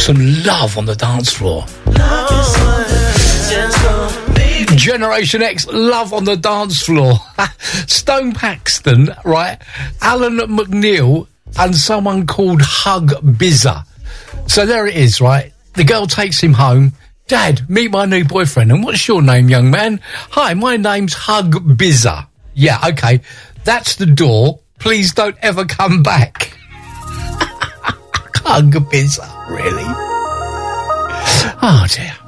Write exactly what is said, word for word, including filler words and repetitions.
Some love on the dance floor. Generation X, love on the dance floor. Stone Paxton, right? Alan McNeil and someone called Hug Bizza. So there it is, right? The girl takes him home. Dad, meet my new boyfriend. And what's your name, young man? Hi, my name's Hug Bizza. Yeah, okay. That's the door. Please don't ever come back. Hug Bizza, really? Oh, dear.